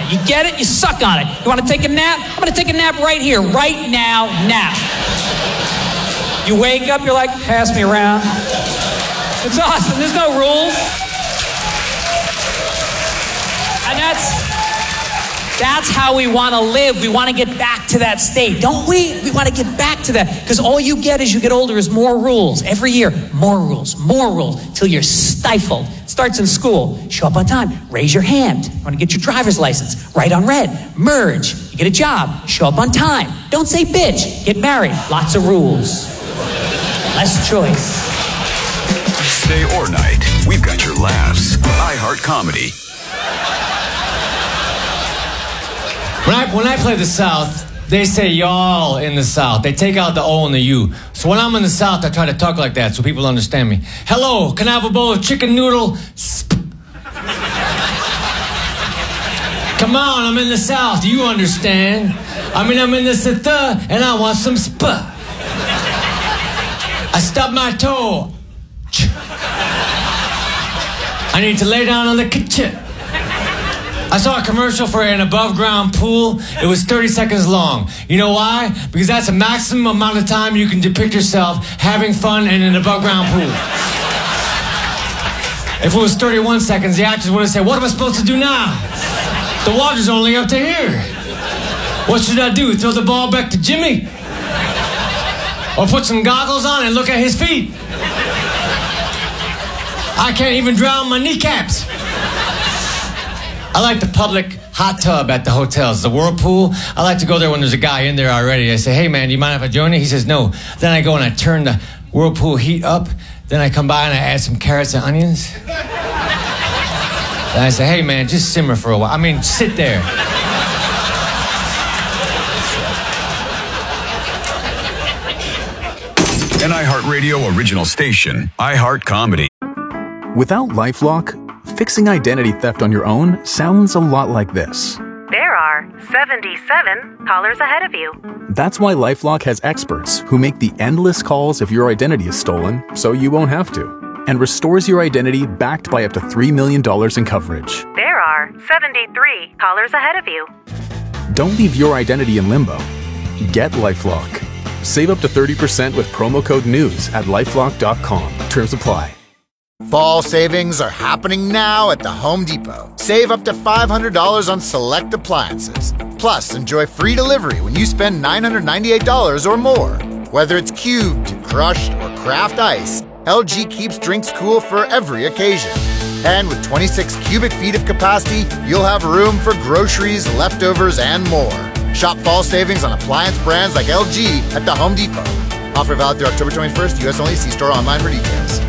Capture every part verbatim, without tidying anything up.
You get it? You suck on it. You want to take a nap? I'm going to take a nap right here, right now, now. You wake up, you're like, pass me around. It's awesome. There's no rules. And that's... That's how we want to live. We want to get back to that state, don't we? We want to get back to that. Because all you get as you get older is more rules. Every year, more rules, more rules, till you're stifled. It starts in school. Show up on time. Raise your hand. You want to get your driver's license. Write on red. Merge. You get a job. Show up on time. Don't say bitch. Get married. Lots of rules. Less choice. Day or night, we've got your laughs. iHeart Comedy. When I, when I play the South, they say y'all in the South. They take out the O and the U. So when I'm in the South, I try to talk like that so people understand me. Hello, can I have a bowl of chicken noodle? Sp- Come on, I'm in the South. You understand? I mean, I'm in the South and I want some sp. I stubbed my toe. I need to lay down on the kitchen. I saw a commercial for an above-ground pool. It was thirty seconds long. You know why? Because that's the maximum amount of time you can depict yourself having fun in an above-ground pool. If it was thirty-one seconds, the actors would have said, what am I supposed to do now? The water's only up to here. What should I do? Throw the ball back to Jimmy? Or put some goggles on and look at his feet? I can't even drown my kneecaps. I like the public hot tub at the hotels, the whirlpool. I like to go there when there's a guy in there already. I say, hey, man, do you mind if I join you? He says, no. Then I go and I turn the whirlpool heat up. Then I come by and I add some carrots and onions. And I say, hey, man, just simmer for a while. I mean, sit there. An iHeartRadio original station, iHeart Comedy. Without LifeLock, fixing identity theft on your own sounds a lot like this. There are seventy-seven callers ahead of you. That's why LifeLock has experts who make the endless calls if your identity is stolen, so you won't have to, and restores your identity backed by up to three million dollars in coverage. There are seventy-three callers ahead of you. Don't leave your identity in limbo. Get LifeLock. Save up to thirty percent with promo code NEWS at lifelock dot com. Terms apply. Fall savings are happening now at the Home Depot. Save up to five hundred dollars on select appliances. Plus, enjoy free delivery when you spend nine hundred ninety-eight dollars or more. Whether it's cubed, crushed, or craft ice, L G keeps drinks cool for every occasion. And with twenty-six cubic feet of capacity, you'll have room for groceries, leftovers, and more. Shop fall savings on appliance brands like L G at the Home Depot. Offer valid through October twenty-first, U S only. See store online for details.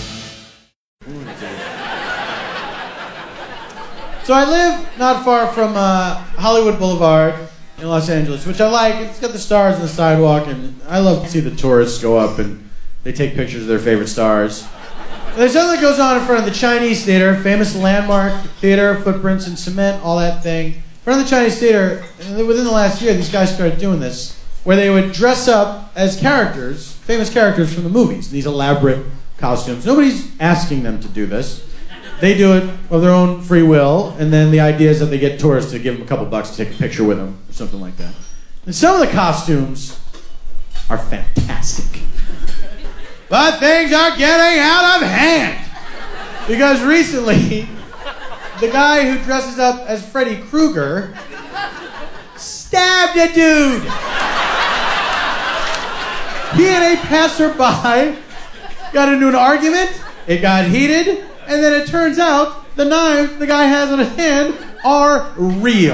So I live not far from uh, Hollywood Boulevard in Los Angeles, which I like. It's got the stars on the sidewalk, and I love to see the tourists go up and they take pictures of their favorite stars. And there's something that goes on in front of the Chinese Theater, famous landmark theater, footprints in cement, all that thing. In front of the Chinese Theater, within the last year, these guys started doing this, where they would dress up as characters, famous characters from the movies, these elaborate costumes. Nobody's asking them to do this. They do it of their own free will, and then the idea is that they get tourists to give them a couple bucks to take a picture with them, or something like that. And some of the costumes are fantastic. But things are getting out of hand! Because recently, the guy who dresses up as Freddy Krueger stabbed a dude! He and a passerby got into an argument, it got heated, and then it turns out the knives the guy has in his hand are real.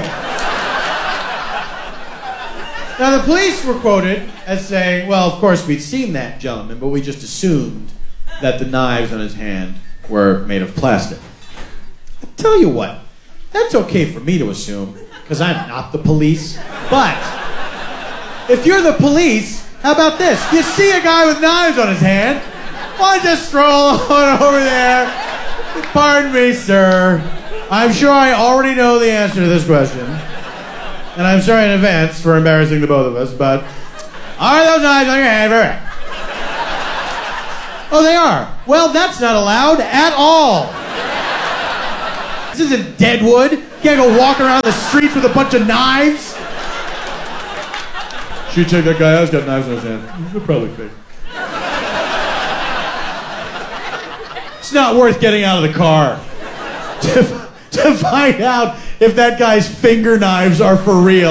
Now, the police were quoted as saying, well, of course, we'd seen that gentleman, but we just assumed that the knives on his hand were made of plastic. I tell you what, that's okay for me to assume, because I'm not the police. But if you're the police, how about this? You see a guy with knives on his hand, why don't you just stroll on over there? Pardon me, sir. I'm sure I already know the answer to this question. And I'm sorry in advance for embarrassing the both of us, but are those knives on your hand? Oh, they are. Well, that's not allowed at all. This isn't Deadwood. You can't go walk around the streets with a bunch of knives. Should check that guy has got knives in his hand. They're probably fake. It's not worth getting out of the car to, to find out if that guy's finger knives are for real.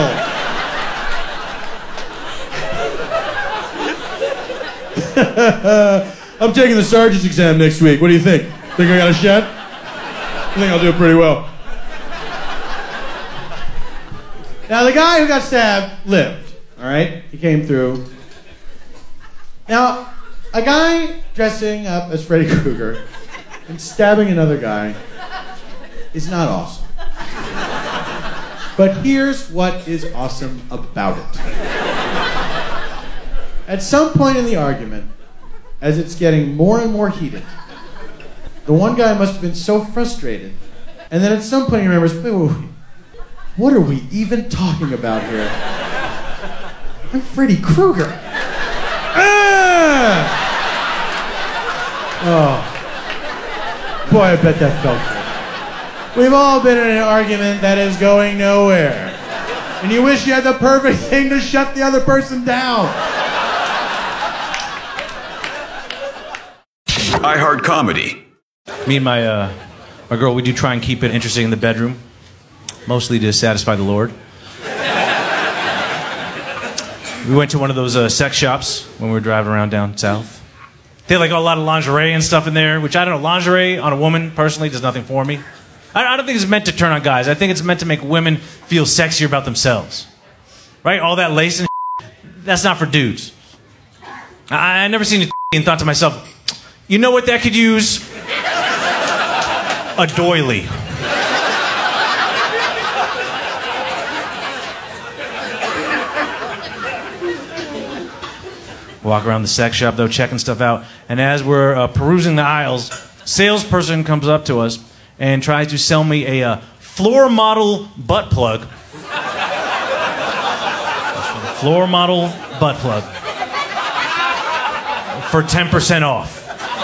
I'm taking the sergeant's exam next week. What do you think? Think I got a shot? I think I'll do pretty well. Now, the guy who got stabbed lived, all right? He came through. Now, a guy dressing up as Freddy Krueger and stabbing another guy is not awesome. But here's what is awesome about it. At some point in the argument, as it's getting more and more heated, the one guy must have been so frustrated, and then at some point he remembers, wait, wait, wait, what are we even talking about here? I'm Freddy Krueger. Ah! Oh. Boy, I bet that felt good. We've all been in an argument that is going nowhere, and you wish you had the perfect thing to shut the other person down. iHeart Comedy. Me and my uh, my girl, we do try and keep it interesting in the bedroom, mostly to satisfy the Lord. We went to one of those uh, sex shops when we were driving around down south. They had like a lot of lingerie and stuff in there, which I don't know. Lingerie on a woman personally does nothing for me. I, I don't think it's meant to turn on guys. I think it's meant to make women feel sexier about themselves, right? All that lace and that's not for dudes. I, I never seen it and thought to myself, you know what that could use? A doily. Walk around the sex shop, though, checking stuff out. And as we're uh, perusing the aisles, salesperson comes up to us and tries to sell me a uh, floor model butt plug. Floor model butt plug. For ten percent off.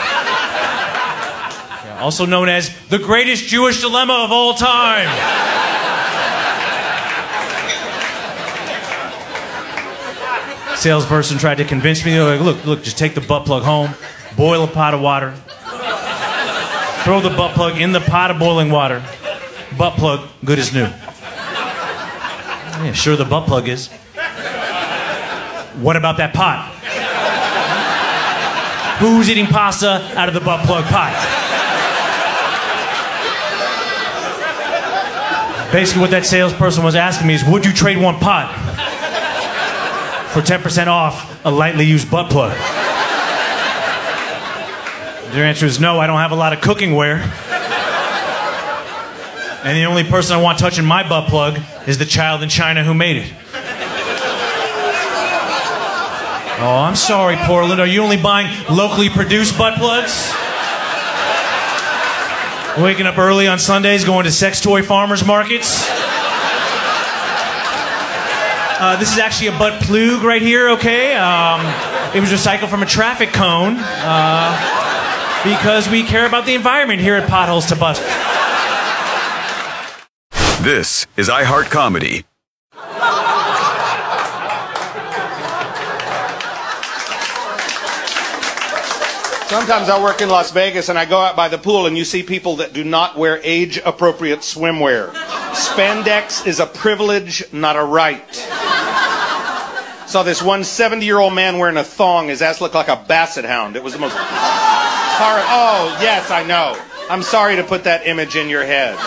Also known as the greatest Jewish dilemma of all time. Salesperson tried to convince me, like, look, look, just take the butt plug home, boil a pot of water, throw the butt plug in the pot of boiling water, butt plug, good as new. Yeah, sure the butt plug is. What about that pot? Who's eating pasta out of the butt plug pot? Basically what that salesperson was asking me is, would you trade one pot for ten percent off a lightly used butt plug? Their answer is no, I don't have a lot of cooking wear. And the only person I want touching my butt plug is the child in China who made it. Oh, I'm sorry, Portland. Are you only buying locally produced butt plugs? Waking up early on Sundays, going to sex toy farmers markets. Uh, this is actually a butt plug right here, okay? Um, it was recycled from a traffic cone uh, because we care about the environment here at Potholes to Bust. This is iHeart Comedy. Sometimes I work in Las Vegas and I go out by the pool and you see people that do not wear age-appropriate swimwear. Spandex is a privilege, not a right. Saw this one seventy-year-old man wearing a thong. His ass looked like a basset hound. It was the most horrible. Oh, yes, I know. I'm sorry to put that image in your head.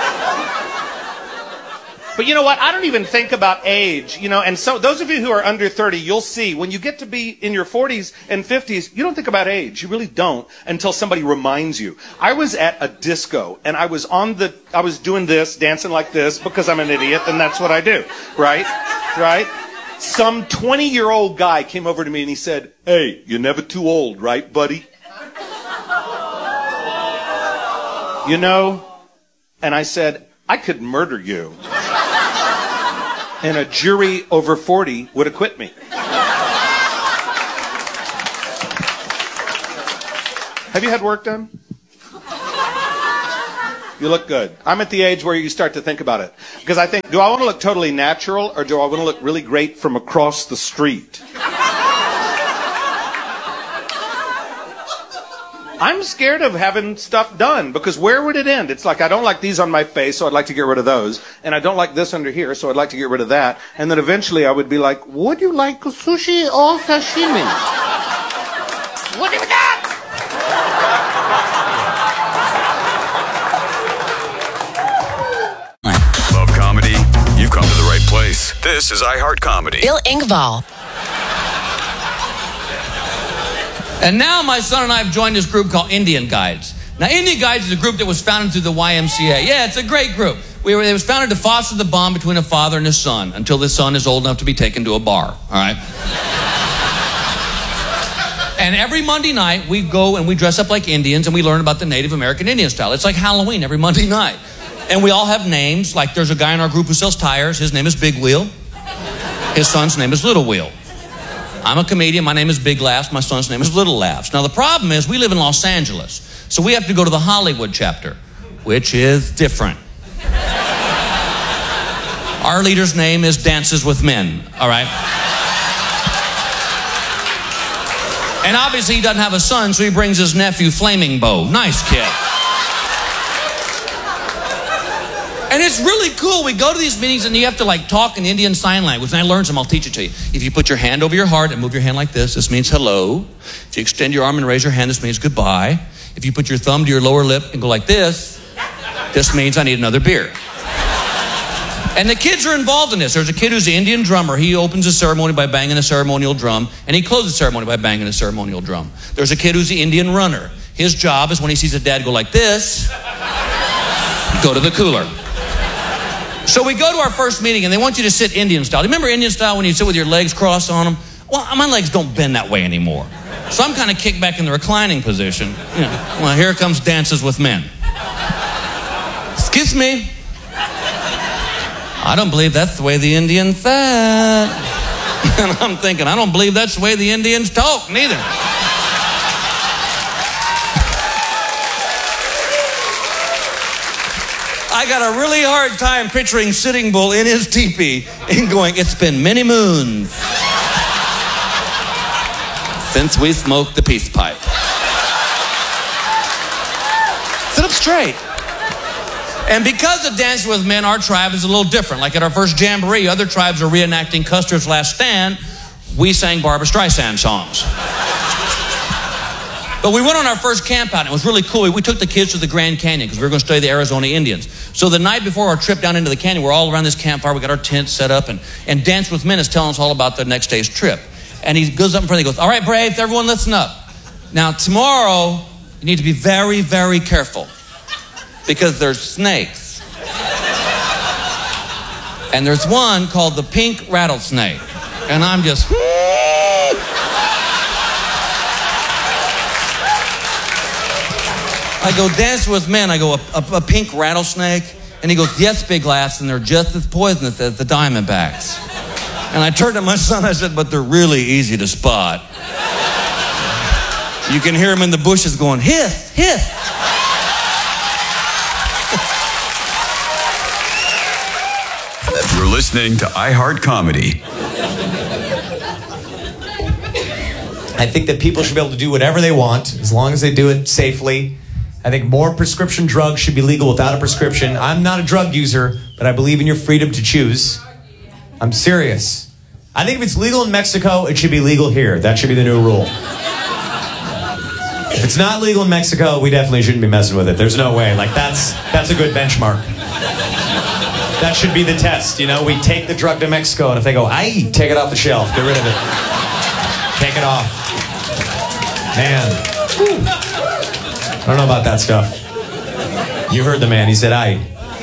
But you know what? I don't even think about age, you know, and so those of you who are under thirty, you'll see when you get to be in your forties and fifties, you don't think about age. You really don't until somebody reminds you. I was at a disco and I was on the, I was doing this, dancing like this because I'm an idiot and that's what I do, right? Right? Some twenty-year-old guy came over to me and he said, "Hey, you're never too old, right, buddy?" You know, and I said, "I could murder you. And a jury over forty would acquit me." Have you had work done? You look good. I'm at the age where you start to think about it. Because I think, do I want to look totally natural or do I want to look really great from across the street? I'm scared of having stuff done because where would it end? It's like I don't like these on my face, so I'd like to get rid of those. And I don't like this under here, so I'd like to get rid of that. And then eventually I would be like, would you like sushi or sashimi? What do you got? Love comedy? You've come to the right place. This is iHeart Comedy. Bill Engvall. And now my son and I have joined this group called Indian Guides. Now, Indian Guides is a group that was founded through the Y M C A. Yeah, it's a great group. We were, it was founded to foster the bond between a father and his son until the son is old enough to be taken to a bar, all right? And every Monday night, we go and we dress up like Indians and we learn about the Native American Indian style. It's like Halloween every Monday night. And we all have names. Like there's a guy in our group who sells tires. His name is Big Wheel. His son's name is Little Wheel. I'm a comedian. My name is Big Laughs. My son's name is Little Laughs. Now, the problem is we live in Los Angeles, so we have to go to the Hollywood chapter, which is different. Our leader's name is Dances with Men, all right? And obviously he doesn't have a son, so he brings his nephew, Flaming Bow. Nice kid. And it's really cool. We go to these meetings and you have to like talk in Indian Sign Language. And I learned some. I'll teach it to you. If you put your hand over your heart and move your hand like this, this means hello. If you extend your arm and raise your hand, this means goodbye. If you put your thumb to your lower lip and go like this, this means I need another beer. And the kids are involved in this. There's a kid who's an Indian drummer. He opens a ceremony by banging a ceremonial drum, and he closes the ceremony by banging a ceremonial drum. There's a kid who's the Indian runner. His job is when he sees his dad go like this, go to the cooler. So we go to our first meeting, and they want you to sit Indian style. Do you remember Indian style when you sit with your legs crossed on them? Well, my legs don't bend that way anymore. So I'm kind of kicked back in the reclining position. You know, well, here comes Dances with Men. Excuse me. I don't believe that's the way the Indians sat. And I'm thinking, I don't believe that's the way the Indians talk, neither. I got a really hard time picturing Sitting Bull in his teepee and going, it's been many moons since we smoked the peace pipe. Sit up straight. And because of Dancing with Men, our tribe is a little different. Like at our first jamboree, other tribes are reenacting Custer's Last Stand. We sang Barbra Streisand songs. But we went on our first camp out, and it was really cool. We took the kids to the Grand Canyon because we were going to study the Arizona Indians. So the night before our trip down into the canyon, we're all around this campfire. We got our tents set up, and, and Dance with Men is telling us all about the next day's trip. And he goes up in front, he goes, all right, braves, everyone listen up. Now, tomorrow, you need to be very, very careful because there's snakes. And there's one called the pink rattlesnake. And I'm just... I go, Dance with Men. I go, a, a, a pink rattlesnake? And he goes, yes, Big Laughs, and they're just as poisonous as the Diamondbacks. And I turned to my son, I said, but they're really easy to spot. You can hear him in the bushes going, hiss, hiss. You're listening to iHeart Comedy. I think that people should be able to do whatever they want as long as they do it safely. I think more prescription drugs should be legal without a prescription. I'm not a drug user, but I believe in your freedom to choose. I'm serious. I think if it's legal in Mexico, it should be legal here. That should be the new rule. If it's not legal in Mexico, we definitely shouldn't be messing with it. There's no way. Like, that's that's a good benchmark. That should be the test, you know? We take the drug to Mexico, and if they go, aye, take it off the shelf. Get rid of it. Take it off. Man. Whew. I don't know about that stuff. You heard the man. He said, aye.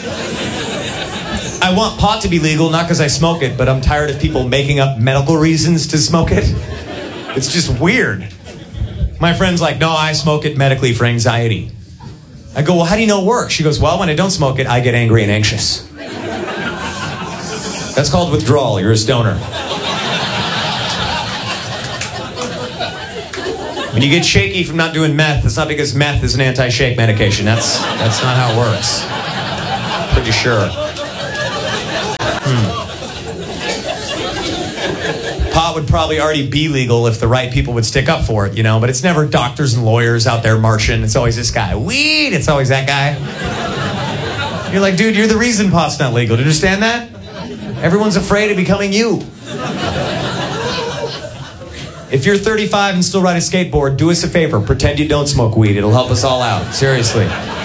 I want pot to be legal, not because I smoke it, but I'm tired of people making up medical reasons to smoke it. It's just weird. My friend's like, no, I smoke it medically for anxiety. I go, well, how do you know it works? She goes, well, when I don't smoke it, I get angry and anxious. That's called withdrawal. You're a stoner. When you get shaky from not doing meth, it's not because meth is an anti-shake medication. That's that's not how it works. Pretty sure. Hmm. Pot would probably already be legal if the right people would stick up for it, you know, but it's never doctors and lawyers out there marching. It's always this guy. Weed! It's always that guy. You're like, dude, you're the reason pot's not legal. Do you understand that? Everyone's afraid of becoming you. If you're thirty-five and still ride a skateboard, do us a favor. Pretend you don't smoke weed. It'll help us all out. Seriously.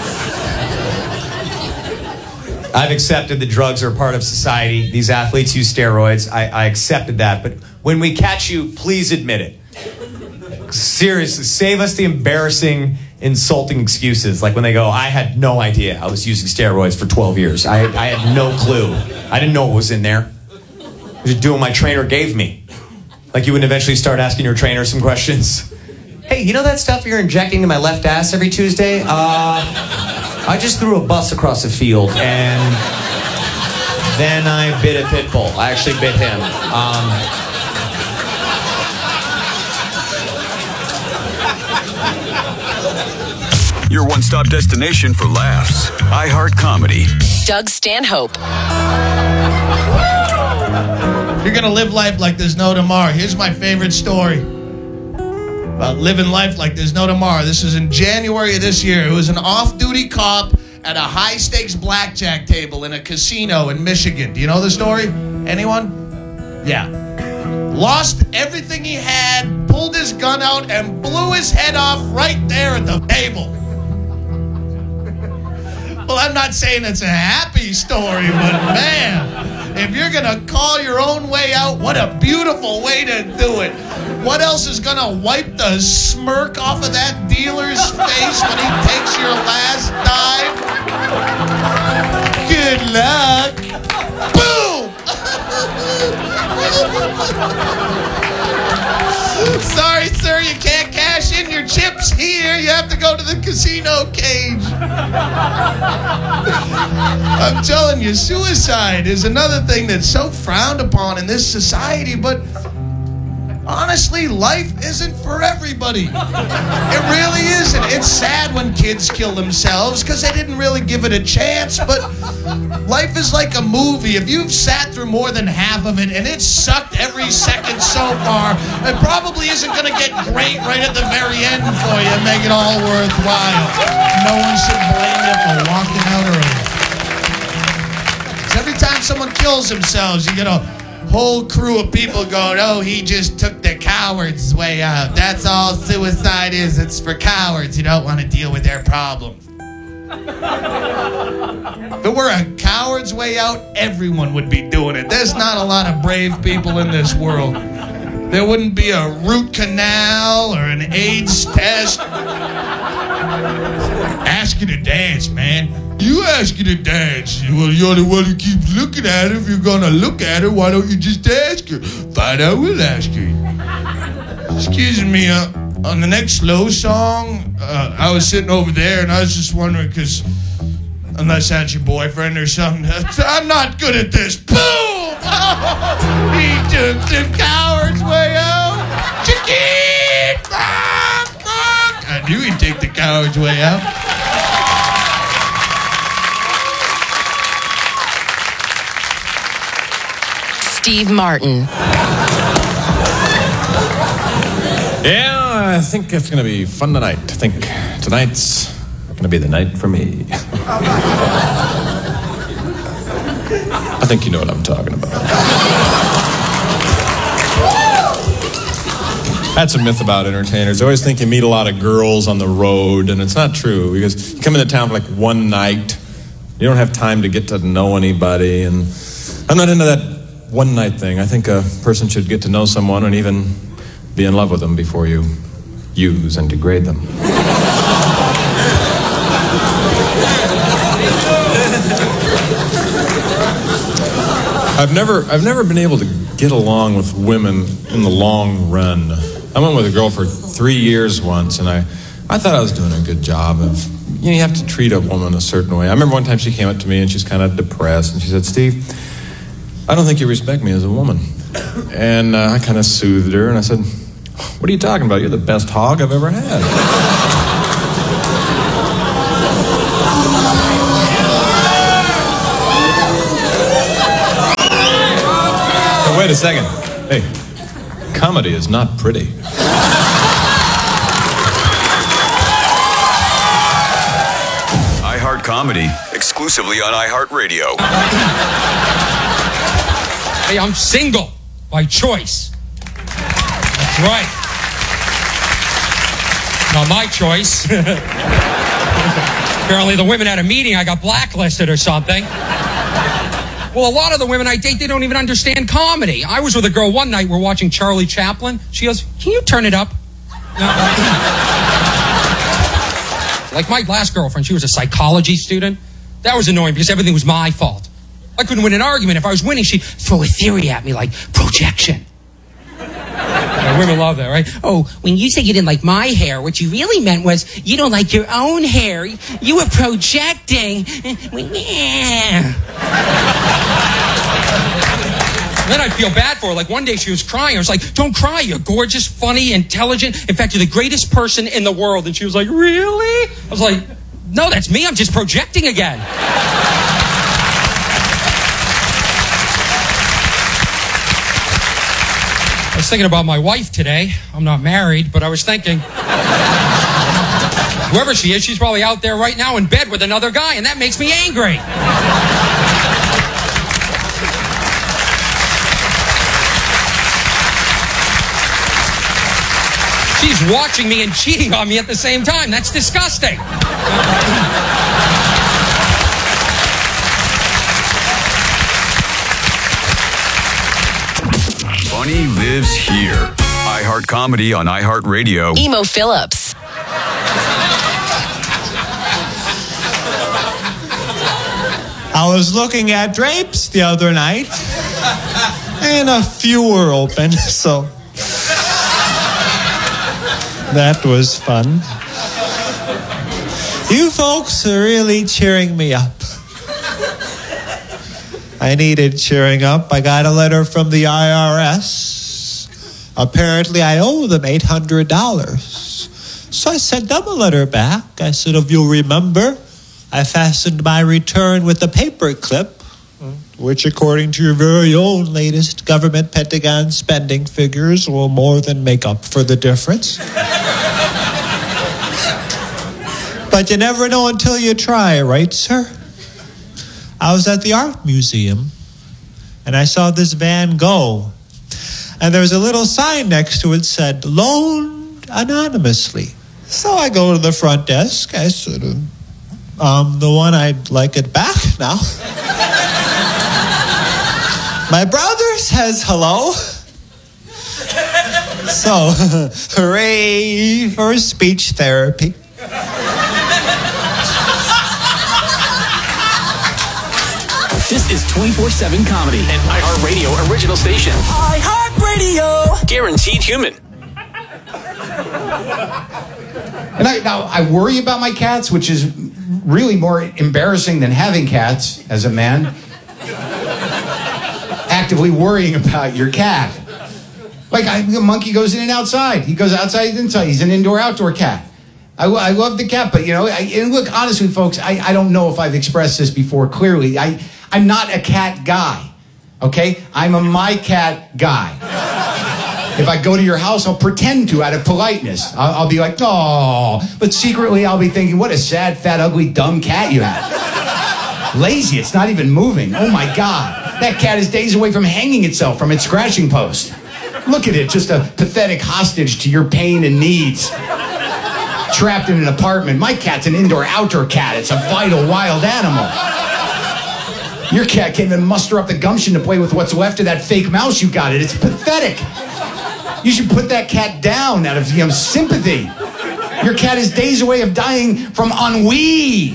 I've accepted that drugs are a part of society. These athletes use steroids. I, I accepted that. But when we catch you, please admit it. Seriously, save us the embarrassing, insulting excuses. Like when they go, I had no idea I was using steroids for twelve years. I, I had no clue. I didn't know what was in there. I was just doing what my trainer gave me. Like you would eventually start asking your trainer some questions. Hey, you know that stuff you're injecting to my left ass every Tuesday? Uh, I just threw a bus across the field and then I bit a pit bull. I actually bit him. Um, Your one-stop destination for laughs. iHeart Comedy. Doug Stanhope. You're gonna live life like there's no tomorrow. Here's my favorite story about living life like there's no tomorrow. This is in January of this year. It was an off-duty cop at a high-stakes blackjack table in a casino in Michigan. Do you know the story? Anyone? Yeah. Lost everything he had, pulled his gun out, and blew his head off right there at the table. Well, I'm not saying it's a happy story, but man, if you're gonna call your own way out, what a beautiful way to do it. What else is gonna wipe the smirk off of that dealer's face when he takes your last dime? Good luck. Boom! Sorry, sir, you can't cash in your chips here. You have to go to the casino cage. I'm telling you, suicide is another thing that's so frowned upon in this society, but honestly, life isn't for everybody. It really isn't. It's sad when kids kill themselves because they didn't really give it a chance, but life is like a movie. If you've sat through more than half of it and it's sucked every second so far, it probably isn't going to get great right at the very end for you and make it all worthwhile. No one should blame you for walking out early. 'Cause every time someone kills themselves, you get a whole crew of people going, oh, he just took the coward's way out. That's all suicide is. It's for cowards. You don't want to deal with their problems. If it were a coward's way out, everyone would be doing it. There's not a lot of brave people in this world. There wouldn't be a root canal or an AIDS test. Ask you to dance, man. You ask her to dance. Well, you're the one who keeps looking at her. If you're gonna look at her, why don't you just ask her? Fine, I will ask her. Excuse me, uh, on the next slow song, uh, I was sitting over there and I was just wondering, because unless that's your boyfriend or something, I'm not good at this. Boom! He took the coward's way out. Chicken! I knew he'd take the coward's way out. Steve Martin. Yeah, I think it's going to be fun tonight. I think tonight's going to be the night for me. I think you know what I'm talking about. That's a myth about entertainers. They always think you meet a lot of girls on the road, and it's not true, because you come into town for like one night, you don't have time to get to know anybody, and I'm not into that one night thing. I think a person should get to know someone and even be in love with them before you use and degrade them. I've never I've never been able to get along with women in the long run. I went with a girl for three years once, and I, I thought I was doing a good job of, you know, you have to treat a woman a certain way. I remember one time she came up to me and she's kind of depressed, and she said, Steve, I don't think you respect me as a woman. And uh, I kind of soothed her, and I said, What are you talking about? You're the best hog I've ever had. Hey, wait a second. Hey, comedy is not pretty. iHeart Comedy, exclusively on iHeartRadio. Hey, I'm single by choice. That's right. Not my choice. Apparently the women at a meeting, I got blacklisted or something. Well, a lot of the women I date, they don't even understand comedy. I was with a girl one night, we're watching Charlie Chaplin. She goes, can you turn it up? Like my last girlfriend, she was a psychology student. That was annoying because everything was my fault. I couldn't win an argument. If I was winning, she'd throw a theory at me like projection. Yeah, women love that, right? Oh, when you say you didn't like my hair, what you really meant was you don't like your own hair. You were projecting. Yeah. Then I'd feel bad for her. Like one day she was crying. I was like, don't cry. You're gorgeous, funny, intelligent. In fact, you're the greatest person in the world. And she was like, really? I was like, no, that's me. I'm just projecting again. I was thinking about my wife today. I'm not married, but I was thinking, whoever she is, she's probably out there right now in bed with another guy, and that makes me angry. She's watching me and cheating on me at the same time. That's disgusting. Funny lives here. iHeart Comedy on iHeartRadio. Emo Phillips. I was looking at drapes the other night, and a few were open, so that was fun. You folks are really cheering me up. I needed cheering up. I got a letter from the I R S. Apparently, I owe them eight hundred dollars. So I sent them a letter back. I said, if you'll remember, I fastened my return with a paper clip, which, according to your very own latest government Pentagon spending figures, will more than make up for the difference. But you never know until you try, right, sir? I was at the art museum, and I saw this Van Gogh. And there was a little sign next to it that said, loaned anonymously. So I go to the front desk. I said, um, the one I'd like it back now. My brother says hello. So, hooray for speech therapy. This is twenty-four seven Comedy, an iHeartRadio original station. iHeartRadio! Guaranteed human. And I, now, I worry about my cats, which is really more embarrassing than having cats as a man. Actively worrying about your cat. Like, I, the monkey goes in and outside. He goes outside and inside. He's an indoor-outdoor cat. I, I love the cat, but, you know, I, and look, honestly, folks, I, I don't know if I've expressed this before clearly. I, I'm not a cat guy, okay? I'm a my cat guy. If I go to your house, I'll pretend to out of politeness. I'll, I'll be like, oh, but secretly I'll be thinking, what a sad, fat, ugly, dumb cat you have. Lazy, it's not even moving. Oh my God, that cat is days away from hanging itself from its scratching post. Look at it, just a pathetic hostage to your pain and needs. Trapped in an apartment. My cat's an indoor-outdoor cat. It's a vital, wild animal. Your cat can't even muster up the gumption to play with what's left of that fake mouse you got it. It's pathetic. You should put that cat down out of, you know, sympathy. Your cat is days away of dying from ennui.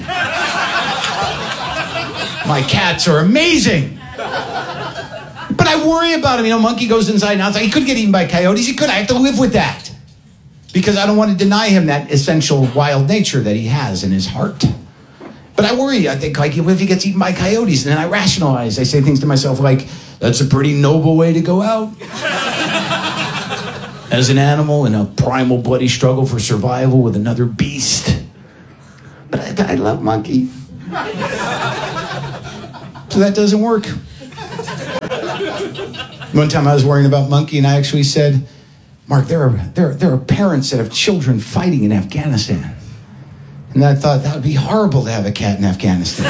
My cats are amazing. But I worry about him. You know, monkey goes inside and outside. He could get eaten by coyotes. He could. I have to live with that. Because I don't want to deny him that essential wild nature that he has in his heart. But I worry. I think, like, what if he gets eaten by coyotes? And then I rationalize. I say things to myself like, that's a pretty noble way to go out. as an animal in a primal bloody struggle for survival with another beast. But I, I love Monkey. So that doesn't work. One time I was worrying about Monkey and I actually said, Mark, there are, there, there are parents that have children fighting in Afghanistan. And I thought that would be horrible to have a cat in Afghanistan.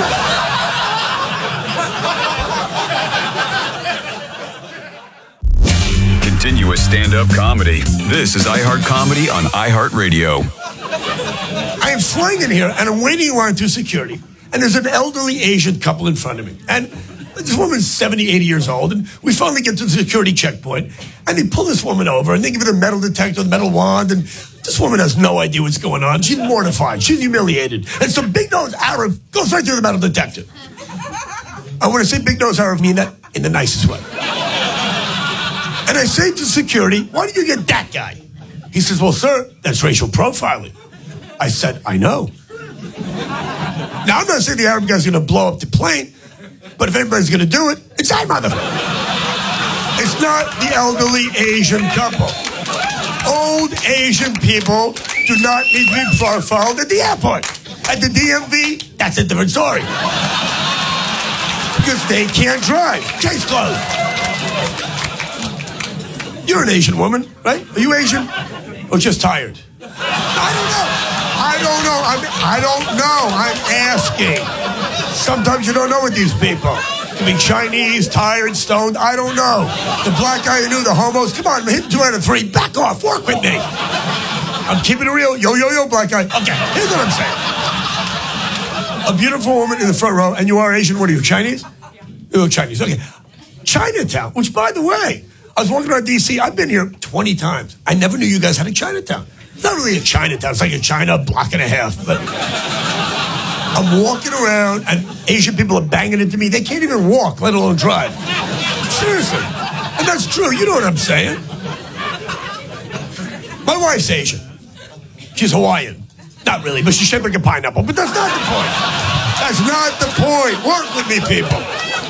Continuous stand-up comedy. This is iHeart Comedy on iHeartRadio. I am flying in here, and I'm waiting around through security, and there's an elderly Asian couple in front of me. And this woman's seventy, eighty years old, and we finally get to the security checkpoint, and they pull this woman over, and they give her the metal detector, the metal wand, and this woman has no idea what's going on. She's mortified. She's humiliated. And some big-nosed Arab goes right through the metal detector. I want to say big-nosed Arab, I mean that in the nicest way. And I say to security, why did you get that guy? He says, well, sir, that's racial profiling. I said, I know. Now, I'm not saying the Arab guy's going to blow up the plane, but if anybody's going to do it, it's that motherfucker. It's not the elderly Asian couple. Old Asian people do not need to be profiled at the airport. At the D M V, that's a different story. Because they can't drive. Case closed. You're an Asian woman, right? Are you Asian? Or just tired? I don't know. I don't know. I'm, I don't know. I'm asking. Sometimes you don't know with these people. Could be Chinese, tired, stoned. I don't know. The black guy who knew the homos. Come on, hit two out of three. Back off. Work with me. I'm keeping it real. Yo, yo, yo, black guy. Okay, here's what I'm saying. A beautiful woman in the front row, and you are Asian. What are you, Chinese? You're Chinese. Okay. Chinatown, which, by the way, I was walking around D C. I've been here twenty times. I never knew you guys had a Chinatown. It's not really a Chinatown. It's like a China block and a half. But I'm walking around, and Asian people are banging into me. They can't even walk, let alone drive. Seriously. And that's true. You know what I'm saying. My wife's Asian. She's Hawaiian. Not really, but she's shaped like a pineapple. But that's not the point. That's not the point. Work with me, people.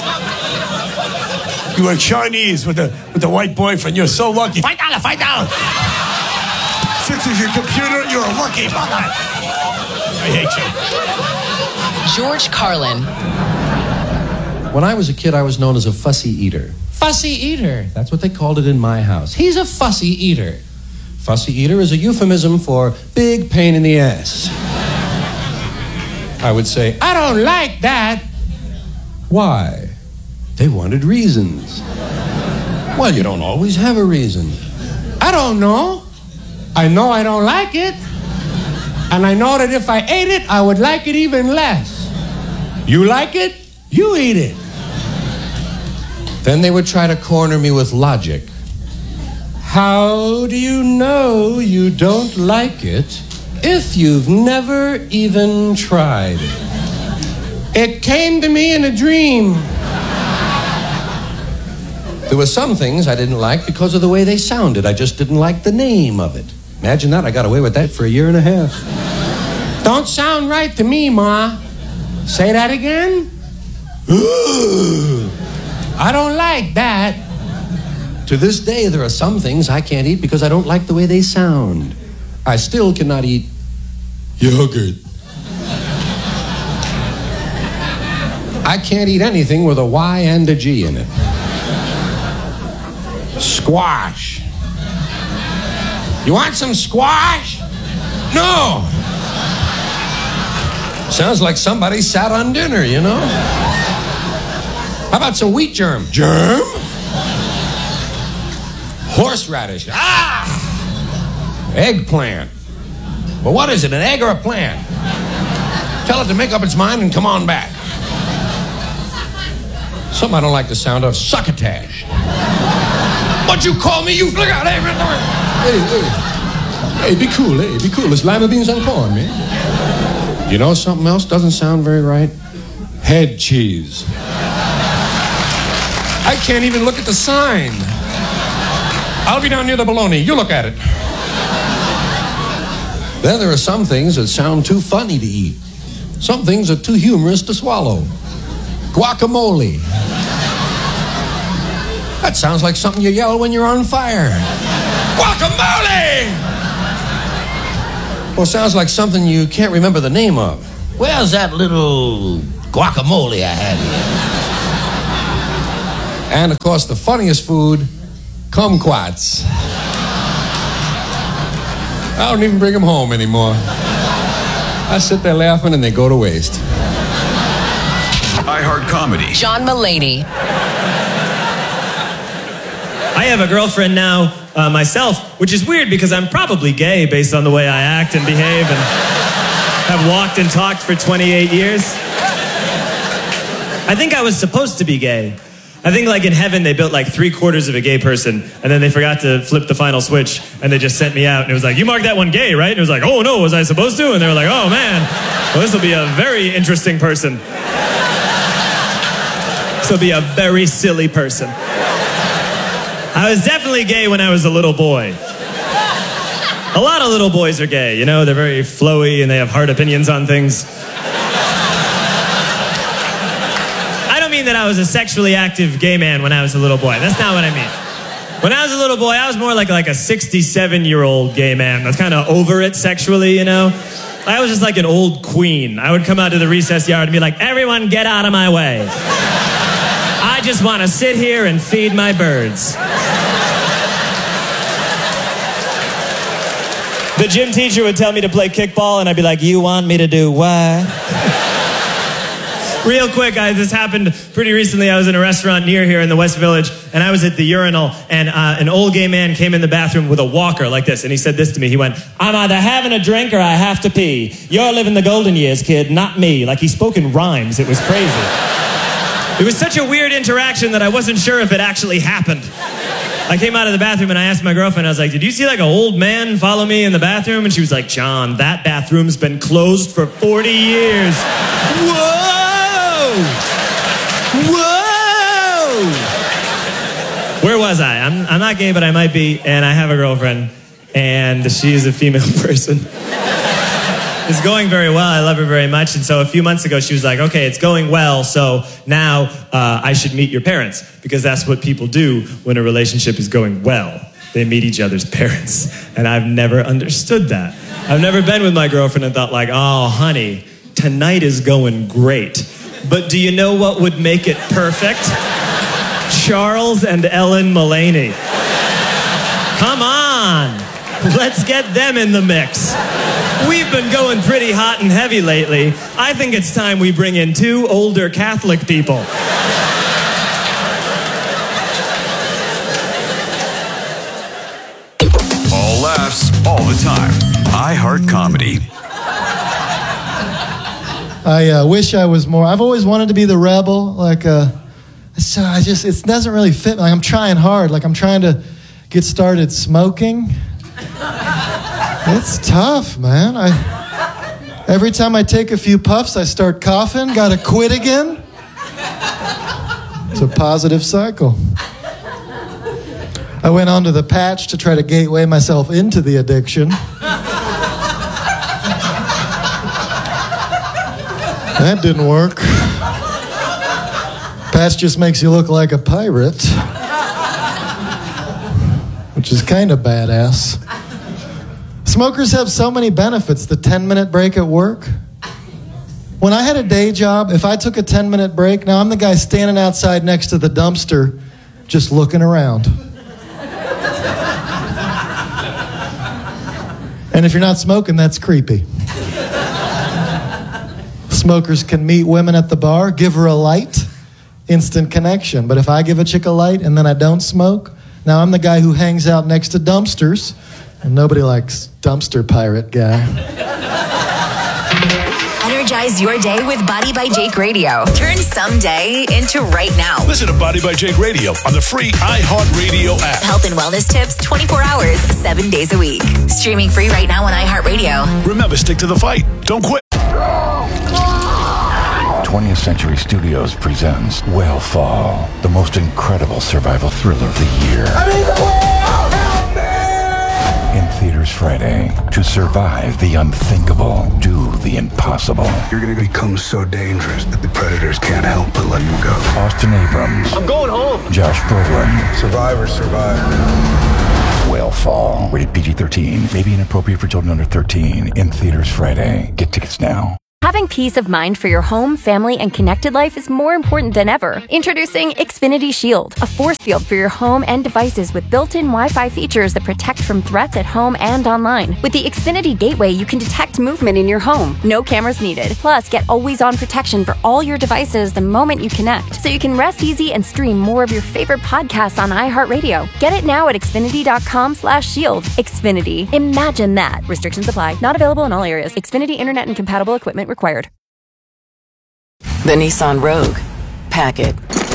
You are Chinese with a with a white boyfriend. You're so lucky. Five dollar, five dollar. Fixes your computer. You're a lucky bugger. I hate you. George Carlin. When I was a kid, I was known as a fussy eater. Fussy eater. That's what they called it in my house. He's a fussy eater. Fussy eater is a euphemism for big pain in the ass. I would say, I don't like that. Why? They wanted reasons. Well, you don't always have a reason. I don't know. I know I don't like it. And I know that if I ate it, I would like it even less. You like it? You eat it. Then they would try to corner me with logic. How do you know you don't like it if you've never even tried it? It came to me in a dream. There were some things I didn't like because of the way they sounded. I just didn't like the name of it. Imagine that. I got away with that for a year and a half. Don't sound right to me, Ma. Say that again? Ooh, I don't like that. To this day, there are some things I can't eat because I don't like the way they sound. I still cannot eat yogurt. I can't eat anything with a Y and a G in it. Squash. You want some squash? No. Sounds like somebody sat on dinner, you know? How about some wheat germ? Germ? Horseradish. Ah! Eggplant. Well, what is it, an egg or a plant? Tell it to make up its mind and come on back. Something I don't like the sound of, succotash. What you call me, you look out, hey, hey, hey. Hey, be cool, hey, be cool. It's lima beans and corn, man. You know something else doesn't sound very right? Head cheese. I can't even look at the sign. I'll be down near the bologna. You look at it. Then there are some things that sound too funny to eat. Some things are too humorous to swallow. Guacamole. That sounds like something you yell when you're on fire. Guacamole! Well, sounds like something you can't remember the name of. Where's that little guacamole I had here? And, of course, the funniest food, kumquats. I don't even bring them home anymore. I sit there laughing and they go to waste. iHeart Comedy. John Mulaney. I have a girlfriend now, uh, myself, which is weird because I'm probably gay based on the way I act and behave and have walked and talked for twenty-eight years. I think I was supposed to be gay. I think like in heaven they built like three quarters of a gay person and then they forgot to flip the final switch and they just sent me out and it was like, you marked that one gay, right? And it was like, oh no, was I supposed to? And they were like, oh man, well this will be a very interesting person. This will be a very silly person. I was definitely gay when I was a little boy. A lot of little boys are gay, you know, they're very flowy and they have hard opinions on things. I don't mean that I was a sexually active gay man when I was a little boy. That's not what I mean. When I was a little boy, I was more like, like a sixty-seven-year-old gay man that's kind of over it sexually, you know? I was just like an old queen. I would come out to the recess yard and be like, everyone get out of my way. I just want to sit here and feed my birds. The gym teacher would tell me to play kickball, and I'd be like, you want me to do what? Real quick, I, this happened pretty recently. I was in a restaurant near here in the West Village, and I was at the urinal, and uh, an old gay man came in the bathroom with a walker like this, and he said this to me. He went, I'm either having a drink or I have to pee. You're living the golden years, kid, not me. Like, he spoke in rhymes. It was crazy. It was such a weird interaction that I wasn't sure if it actually happened. I came out of the bathroom and I asked my girlfriend, I was like, did you see like an old man follow me in the bathroom? And she was like, John, that bathroom's been closed for forty years. Whoa! Whoa! Where was I? I'm, I'm not gay, but I might be, and I have a girlfriend, and she is a female person. It's going very well. I love her very much. And so a few months ago, she was like, okay, it's going well. So now uh, I should meet your parents because that's what people do when a relationship is going well. They meet each other's parents. And I've never understood that. I've never been with my girlfriend and thought like, oh, honey, tonight is going great. But do you know what would make it perfect? Charles and Ellen Mulaney. Come on. Let's get them in the mix. We've been going pretty hot and heavy lately. I think it's time we bring in two older Catholic people. All laughs, all the time. iHeart Comedy. I uh, wish I was more. I've always wanted to be the rebel. Like, uh, so I just, it doesn't really fit. Like, I'm trying hard. Like, I'm trying to get started smoking. It's tough, man. I every time I take a few puffs, I start coughing. Gotta quit again. It's a positive cycle. I went onto the patch to try to gateway myself into the addiction. That didn't work. Patch just makes you look like a pirate, which is kind of badass. Smokers have so many benefits. The ten-minute break at work. When I had a day job, if I took a ten-minute break, now I'm the guy standing outside next to the dumpster just looking around. And if you're not smoking, that's creepy. Smokers can meet women at the bar, give her a light, instant connection. But if I give a chick a light and then I don't smoke, now I'm the guy who hangs out next to dumpsters. And nobody likes dumpster pirate guy. Energize your day with Body by Jake Radio. Turn someday into right now. Listen to Body by Jake Radio on the free iHeartRadio app. Health and wellness tips twenty-four hours, seven days a week. Streaming free right now on iHeartRadio. Remember, stick to the fight. Don't quit. twentieth Century Studios presents Whale Fall, the most incredible survival thriller of the year. I'm in the whale! Help me! In theaters Friday. To survive the unthinkable, do the impossible. You're gonna become so dangerous that the predators can't help but let you go. Austin Abrams. I'm going home. Josh Brolin. Survivors survive. will fall. Rated P G thirteen. May be inappropriate for children under thirteen. In theaters Friday. Get tickets now. Having peace of mind for your home, family, and connected life is more important than ever. Introducing Xfinity Shield, a force field for your home and devices with built-in Wi-Fi features that protect from threats at home and online. With the Xfinity Gateway, you can detect movement in your home. No cameras needed. Plus, get always-on protection for all your devices the moment you connect, so you can rest easy and stream more of your favorite podcasts on iHeartRadio. Get it now at Xfinity.com slash shield. Xfinity. Imagine that. Restrictions apply. Not available in all areas. Xfinity Internet and compatible equipment required. The Nissan Rogue. Pack it.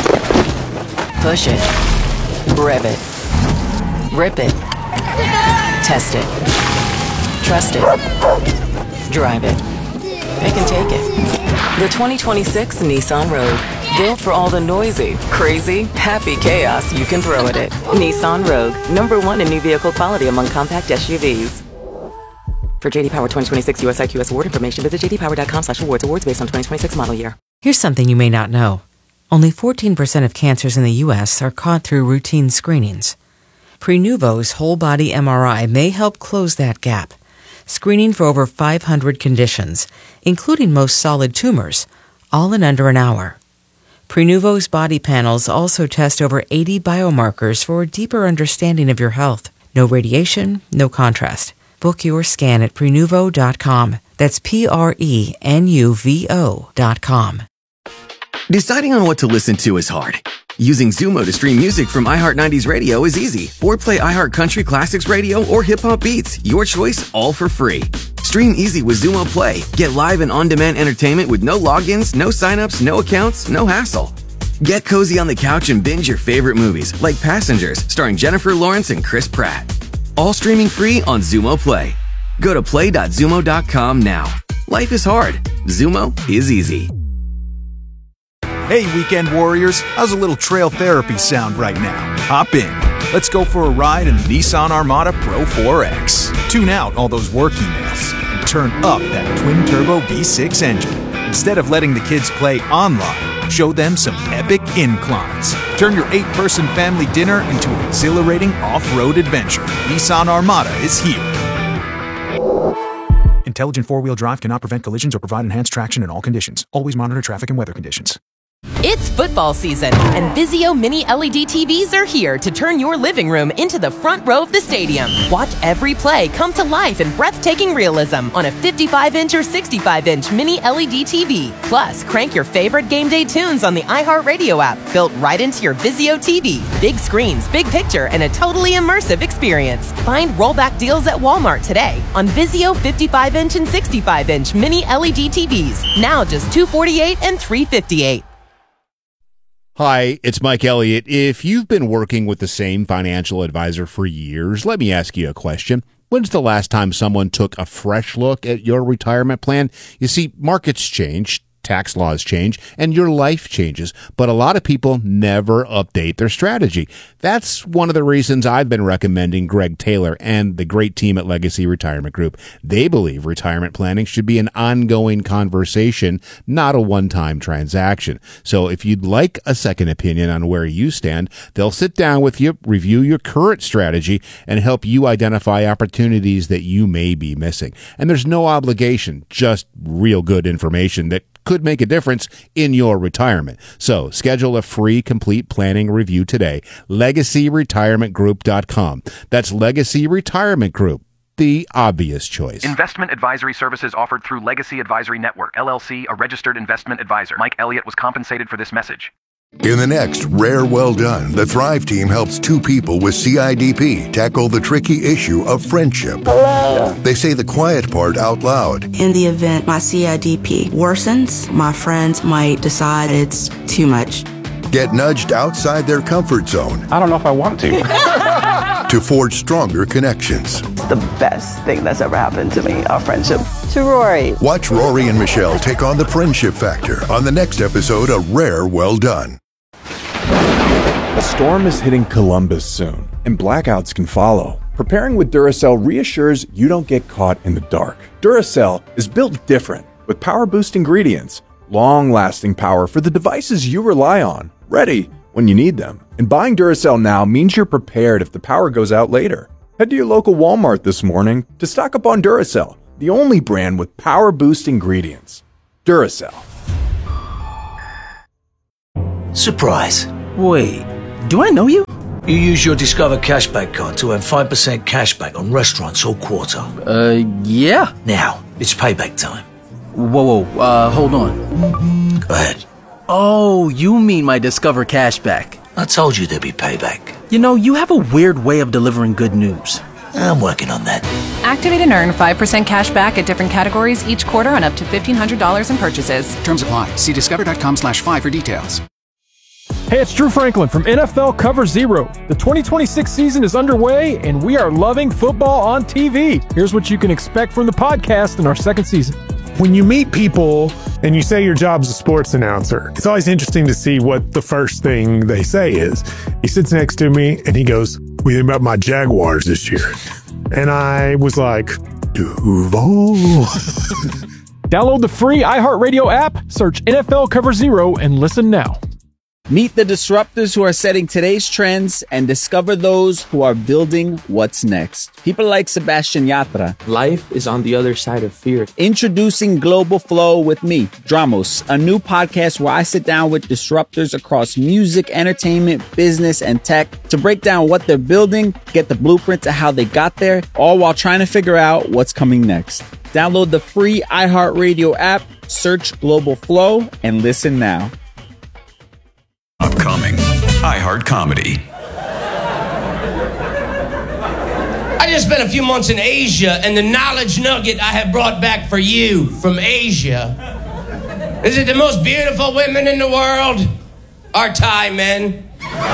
Push it. Rev it. Rip it. Test it. Trust it. Drive it. Pick and take it. The twenty twenty-six Nissan Rogue. Built for all the noisy, crazy, happy chaos you can throw at it. Nissan Rogue. Number one in new vehicle quality among compact S U Vs. For J D Power twenty twenty-six U S I Q S award information, visit j d power dot com slash awards. Awards based on twenty twenty-six model year. Here's something you may not know. Only fourteen percent of cancers in the U S are caught through routine screenings. Prenuvo's whole-body M R I may help close that gap, screening for over five hundred conditions, including most solid tumors, all in under an hour. Prenuvo's body panels also test over eighty biomarkers for a deeper understanding of your health. No radiation, no contrast. Book your scan at Prenuvo dot com. That's P R E N U V O dot com. Deciding on what to listen to is hard. Using Zumo to stream music from iHeart nineties Radio is easy. Or play iHeart Country Classics Radio or Hip Hop Beats. Your choice, all for free. Stream easy with Zumo Play. Get live and on-demand entertainment with no logins, no signups, no accounts, no hassle. Get cozy on the couch and binge your favorite movies, like Passengers, starring Jennifer Lawrence and Chris Pratt. All streaming free on Zumo Play. Go to play dot zumo dot com now. Life is hard. Zumo is easy. Hey, weekend warriors. How's a little trail therapy sound right now? Hop in. Let's go for a ride in the Nissan Armada Pro four X. Tune out all those work emails and turn up that twin-turbo V six engine. Instead of letting the kids play online, show them some epic inclines. Turn your eight-person family dinner into an exhilarating off-road adventure. Nissan Armada is here. Intelligent four-wheel drive cannot prevent collisions or provide enhanced traction in all conditions. Always monitor traffic and weather conditions. It's football season, and Vizio Mini L E D T Vs are here to turn your living room into the front row of the stadium. Watch every play come to life in breathtaking realism on a fifty-five inch or sixty-five inch Mini L E D T V. Plus, crank your favorite game day tunes on the iHeartRadio app, built right into your Vizio T V. Big screens, big picture, and a totally immersive experience. Find rollback deals at Walmart today on Vizio fifty-five inch and sixty-five inch Mini L E D T Vs. Now just two hundred forty-eight dollars and three hundred fifty-eight dollars. Hi, it's Mike Elliott. If you've been working with the same financial advisor for years, let me ask you a question. When's the last time someone took a fresh look at your retirement plan? You see, markets change, tax laws change, and your life changes, but a lot of people never update their strategy. That's one of the reasons I've been recommending Greg Taylor and the great team at Legacy Retirement Group. They believe retirement planning should be an ongoing conversation, not a one-time transaction. So if you'd like a second opinion on where you stand, they'll sit down with you, review your current strategy, and help you identify opportunities that you may be missing. And there's no obligation, just real good information that could make a difference in your retirement. So schedule a free complete planning review today. legacy retirement group dot com. That's Legacy Retirement Group, the obvious choice. Investment advisory services offered through Legacy Advisory Network, L L C, a registered investment advisor. Mike Elliott was compensated for this message. In the next Rare Well Done, the Thrive team helps two people with C I D P tackle the tricky issue of friendship. Hello. They say the quiet part out loud. In the event my C I D P worsens, my friends might decide it's too much. Get nudged outside their comfort zone. I don't know if I want to. To forge stronger connections. The best thing that's ever happened to me, our friendship. To Rory. Watch Rory and Michelle take on the friendship factor on the next episode of Rare Well Done. A storm is hitting Columbus soon, and blackouts can follow. Preparing with Duracell reassures you don't get caught in the dark. Duracell is built different, with power boost ingredients, long-lasting power for the devices you rely on, ready when you need them. And buying Duracell now means you're prepared if the power goes out later. Head to your local Walmart this morning to stock up on Duracell, the only brand with power boost ingredients. Duracell. Surprise. Wait, do I know you? You use your Discover Cashback card to earn five percent cashback on restaurants all quarter. Uh, yeah. Now, it's payback time. Whoa, whoa, uh, hold on. Go ahead. Oh, you mean my Discover Cashback. I told you there'd be payback. You know, you have a weird way of delivering good news. I'm working on that. Activate and earn five percent cash back at different categories each quarter on up to fifteen hundred dollars in purchases. Terms apply. See discover.com slash five for details. Hey, it's Drew Franklin from N F L Cover Zero. The twenty twenty-six season is underway, and we are loving football on T V. Here's what you can expect from the podcast in our second season. When you meet people and you say your job's a sports announcer, it's always interesting to see what the first thing they say is. He sits next to me and he goes, "What do you think about my Jaguars this year?" And I was like, Duval. Download the free iHeartRadio app, search N F L Cover Zero, and listen now. Meet the disruptors who are setting today's trends and discover those who are building what's next. People like Sebastian Yatra. Life is on the other side of fear. Introducing Global Flow with me, Dramos, a new podcast where I sit down with disruptors across music, entertainment, business, and tech to break down what they're building, get the blueprint to how they got there, all while trying to figure out what's coming next. Download the free iHeartRadio app, search Global Flow, and listen now. Upcoming iHeart Comedy. I just spent a few months in Asia, and the knowledge nugget I have brought back for you from Asia is it the most beautiful women in the world are Thai men.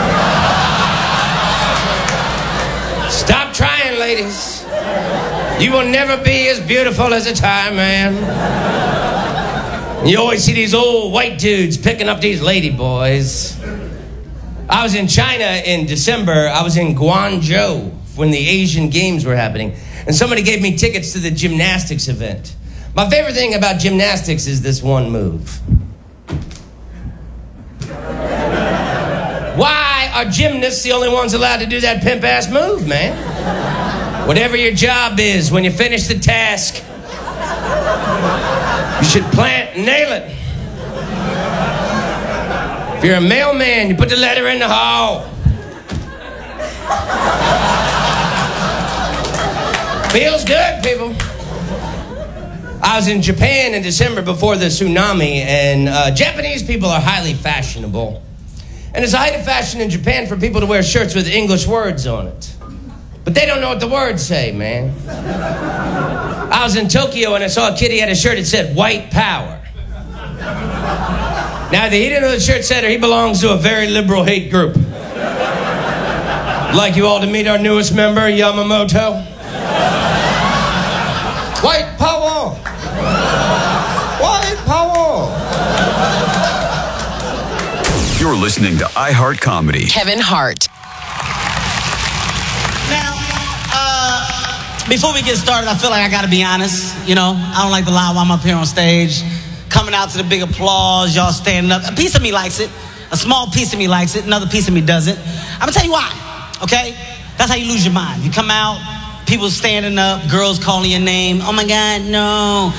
Stop trying, ladies. You will never be as beautiful as a Thai man. You always see these old white dudes picking up these lady boys. I was in China in December. I was in Guangzhou when the Asian Games were happening. And somebody gave me tickets to the gymnastics event. My favorite thing about gymnastics is this one move. Why are gymnasts the only ones allowed to do that pimp-ass move, man? Whatever your job is, when you finish the task, you should plant and nail it. If you're a mailman, you put the letter in the hall. Feels good, people. I was in Japan in December before the tsunami, and uh, Japanese people are highly fashionable. And it's a height of fashion in Japan for people to wear shirts with English words on it. But they don't know what the words say, man. I was in Tokyo and I saw a kid, he had a shirt that said white power. Now, he didn't know what the shirt said, or he belongs to a very liberal hate group. I'd like you all to meet our newest member, Yamamoto. White power! White power! You're listening to iHeart Comedy. Kevin Hart. Before we get started, I feel like I gotta be honest. You know, I don't like to lie while I'm up here on stage. Coming out to the big applause, y'all standing up. A piece of me likes it. A small piece of me likes it. Another piece of me doesn't. I'm gonna tell you why, okay? That's how you lose your mind. You come out, people standing up, girls calling your name. Oh my God, no.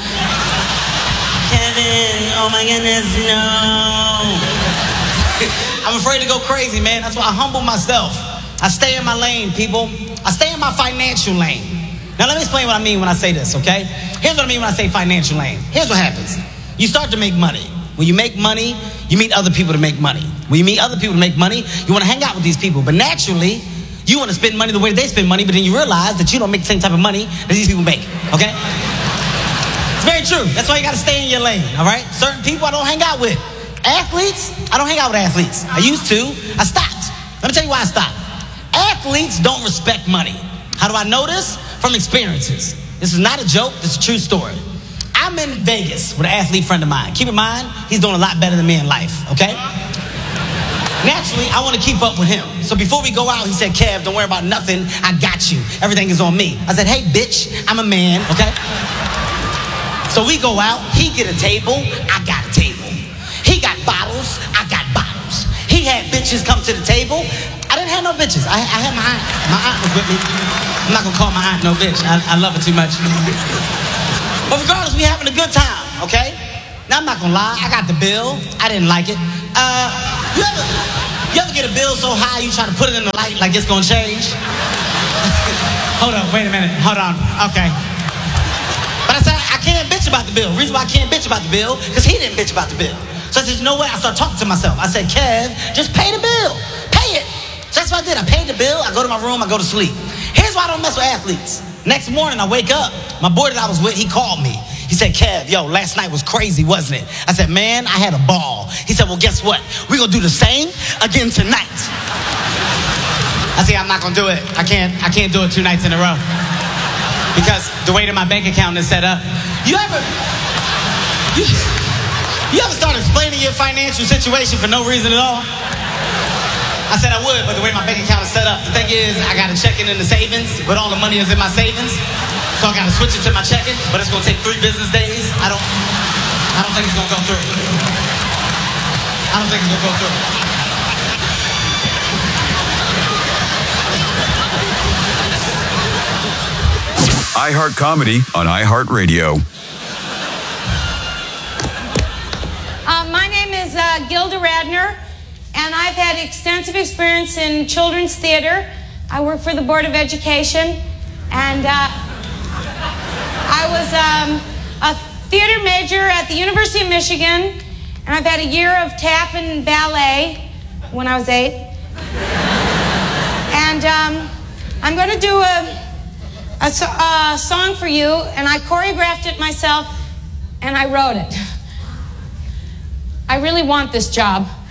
Kevin, oh my goodness, no. I'm afraid to go crazy, man. That's why I humble myself. I stay in my lane, people. I stay in my financial lane. Now, let me explain what I mean when I say this, okay? Here's what I mean when I say financial lane. Here's what happens. You start to make money. When you make money, you meet other people to make money. When you meet other people to make money, you want to hang out with these people. But naturally, you want to spend money the way they spend money, but then you realize that you don't make the same type of money that these people make, okay? It's very true. That's why you got to stay in your lane, all right? Certain people I don't hang out with. Athletes, I don't hang out with athletes. I used to. I stopped. Let me tell you why I stopped. Athletes don't respect money. How do I know this? From experiences. This is not a joke. This is a true story. I'm in Vegas with an athlete friend of mine. Keep in mind, he's doing a lot better than me in life, okay? Naturally, I want to keep up with him. So before we go out, he said, Kev, don't worry about nothing. I got you. Everything is on me. I said, hey, bitch, I'm a man, okay? So we go out. He get a table. I got a table. He got bottles. I got bottles. He had bitches come to the table. I didn't have had no bitches. I, I had my aunt. My aunt was with me. I'm not gonna call my aunt no bitch. I, I love her too much. But regardless, we having a good time, okay? Now, I'm not gonna lie. I got the bill. I didn't like it. Uh, you ever, you ever get a bill so high you try to put it in the light like it's gonna change? Hold on, wait a minute. Hold on. Okay. But I said, I can't bitch about the bill. The reason why I can't bitch about the bill, because he didn't bitch about the bill. So I said, you know what? I started talking to myself. I said, Kev, just pay the bill. Pay it. So that's what I did. I paid the bill. I go to my room. I go to sleep. Here's why I don't mess with athletes. Next morning, I wake up. My boy that I was with, he called me. He said, Kev, yo, last night was crazy, wasn't it? I said, man, I had a ball. He said, well, guess what? We're going to do the same again tonight. I said, I'm not going to do it. I can't, I can't do it two nights in a row. Because the way that my bank account is set up. You ever... You, You ever start explaining your financial situation for no reason at all? I said I would, but the way my bank account is set up, the thing is, I got to check in in the savings, but all the money is in my savings, so I got to switch it to my checking, but it's going to take three business days. I don't, I don't think it's going to go through. I don't think it's going to go through. iHeart Comedy on iHeartRadio. Uh, my name is uh, Gilda Radner, and I've had extensive experience in children's theater. I work for the Board of Education, and uh, I was um, a theater major at the University of Michigan, and I've had a year of tap and ballet when I was eight. And um, I'm going to do a, a, a song for you, and I choreographed it myself, and I wrote it. I really want this job.